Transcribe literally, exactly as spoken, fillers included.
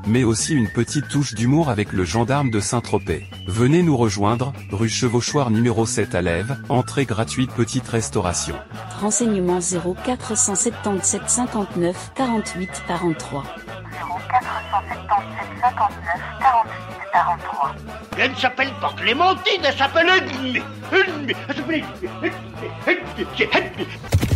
mais aussi une petite touche d'humour avec le gendarme de Saint-Tropez. Venez nous rejoindre, rue Chevauchoir numéro sept à Lèves, entrée gratuite petite restauration. Renseignements zéro quatre cent soixante-dix-sept cinquante-neuf quarante-huit quarante-trois. zéro quatre cent soixante-dix-sept cinquante-neuf quarante-huit quarante-trois. Elle ne s'appelle pas Clémentine, elle s'appelle Edmé. Edmé, elle s'appelle Edmé. Edmé, Edmé, Edmé.